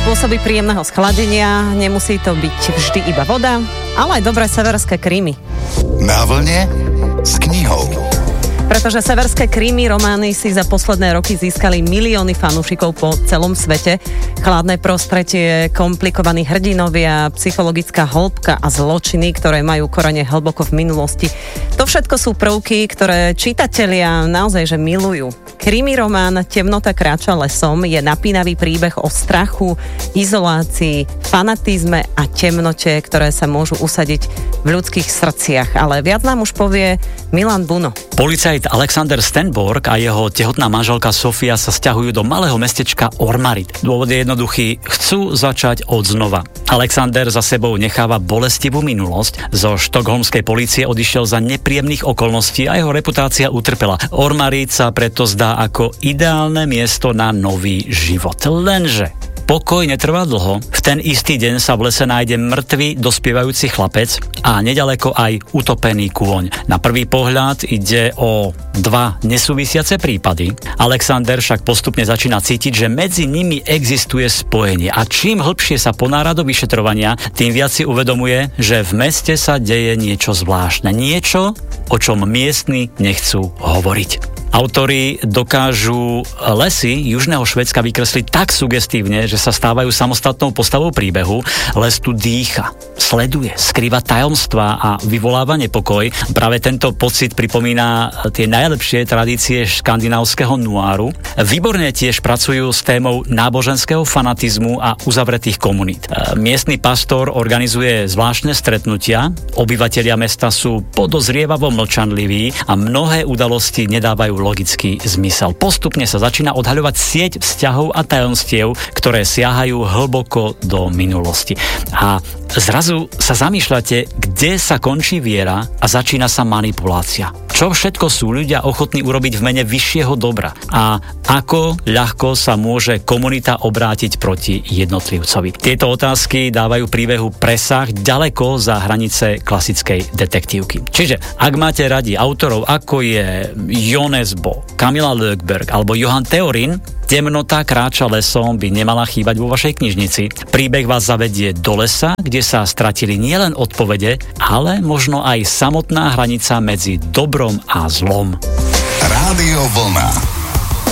spôsoby príjemného schladenia, nemusí to byť vždy iba voda, ale aj dobré severské krímy. Na vlne s knihou. Pretože severské krímy romány si za posledné roky získali milióny fanúšikov po celom svete. Chladné prostredie, komplikovaní hrdinovia, psychologická hĺbka a zločiny, ktoré majú korene hlboko v minulosti. To všetko sú prvky, ktoré čitatelia naozaj že milujú. Krimi román Temnota kráča lesom je napínavý príbeh o strachu, izolácii, fanatizme a temnote, ktoré sa môžu usadiť v ľudských srdciach. Ale viac nám už povie Milan Buno. Policajt Alexander Stenborg a jeho tehotná manželka Sofia sa sťahujú do malého mestečka Ormarid. Dôvod je jednoduchý, chcú začať od znova. Alexander za sebou necháva bolestivú minulosť, zo štokholmskej polície odišiel za nepríjemných okolností a jeho reputácia utrpela. Ormarid sa preto zdá ako ideálne miesto na nový život. Lenže pokoj netrvá dlho. V ten istý deň sa v lese nájde mŕtvy dospievajúci chlapec a nedaleko aj utopený kôň. Na prvý pohľad ide o dva nesúvisiace prípady. Alexander však postupne začína cítiť, že medzi nimi existuje spojenie a čím hlbšie sa ponára do vyšetrovania, tým viac si uvedomuje, že v meste sa deje niečo zvláštne. Niečo, o čom miestni nechcú hovoriť. Autori dokážu lesy južného Švédska vykresliť tak sugestívne, že sa stávajú samostatnou postavou príbehu. Les tu dýcha, sleduje, skrýva tajomstvá a vyvoláva nepokoj. Práve tento pocit pripomína tie najlepšie tradície škandinávskeho noáru. Výborne tiež pracujú s témou náboženského fanatizmu a uzavretých komunít. Miestny pastor organizuje zvláštne stretnutia, obyvatelia mesta sú podozrievavo mlčanliví a mnohé udalosti nedávajú logický zmysel. Postupne sa začína odhaľovať sieť vzťahov a tajomstiev, ktoré siahajú hlboko do minulosti. A zrazu sa zamýšľate, kde sa končí viera a začína sa manipulácia. Čo všetko sú ľudia ochotní urobiť v mene vyššieho dobra a ako ľahko sa môže komunita obrátiť proti jednotlivcovi. Tieto otázky dávajú príbehu presah ďaleko za hranice klasickej detektívky. Čiže ak máte radi autorov ako je Jonas Bo, Camilla Lökberg alebo Johan Theorin, Temnota kráča lesom by nemala chýbať vo vašej knižnici. Príbeh vás zavedie do lesa, kde sa stratili nielen odpovede, ale možno aj samotná hranica medzi dobrom a zlom. Rádio Vlna.